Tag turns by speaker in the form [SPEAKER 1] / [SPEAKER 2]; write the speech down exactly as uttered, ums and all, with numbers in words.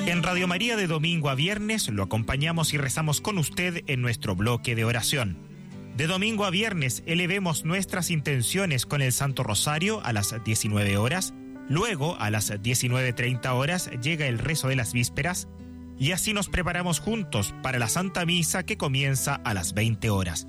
[SPEAKER 1] En Radio María de domingo a viernes lo acompañamos y rezamos con usted en nuestro bloque de oración. De domingo a viernes elevemos nuestras intenciones con el Santo Rosario a las diecinueve horas, luego a las diecinueve treinta horas llega el rezo de las vísperas y así nos preparamos juntos para la Santa Misa que comienza a las veinte horas.